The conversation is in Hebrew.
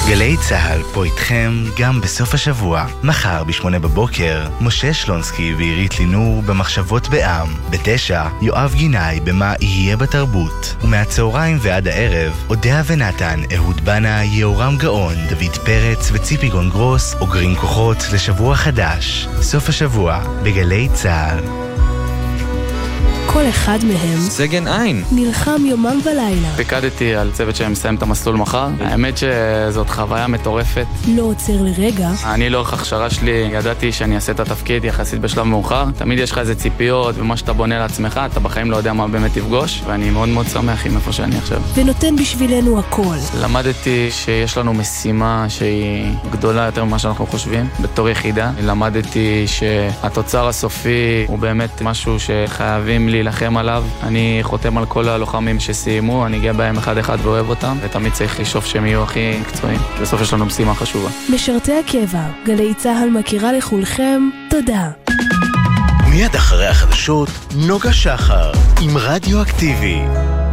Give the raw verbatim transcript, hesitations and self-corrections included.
גלי צהל פה איתכם גם בסוף השבוע. מחר בשמונה בבוקר, משה שלונסקי ועירית לינור במחשבות בעם. בתשע, יואב גינאי במה יהיה בתרבות. ומהצהריים ועד הערב, אודיה ונתן, אהוד בנה, יאורם גאון, דוד פרץ וציפי גונגרוס אוגרים כוחות לשבוע חדש. סוף השבוע בגלי צהל. כל אחד מהם סגן עין נלחם יומם ולילה. פיקדתי על צוות שמסיים את המסלול מחר. האמת שזאת חוויה מטורפת. לא עוצר לרגע. אני לאורך הכשרה שלי ידעתי שאני אעשה את התפקיד יחסית בשלב מאוחר. תמיד יש לך איזה ציפיות ומה שאתה בונה לעצמך, אתה בחיים לא יודע מה באמת תפגוש, ואני מאוד מאוד שמח עם איפה שאני עכשיו. ונותן בשבילנו הכל. למדתי שיש לנו משימה שהיא גדולה יותר ממה שאנחנו חושבים בתור יחידה. למדתי שהתוצר הסופי הוא באמת משהו שחייבים להילחם עליו. אני חותם על כל הלוחמים שסיימו, אני גאה בהם אחד אחד ואוהב אותם, ותמיד צריך לשאוף שהם יהיו הכי מקצועיים. בסוף יש לנו משימה חשובה. משרתי הקבע, גלי צהל מכירה לכולכם, תודה. מיד אחרי החדשות, נוגה שחר עם רדיו אקטיבי.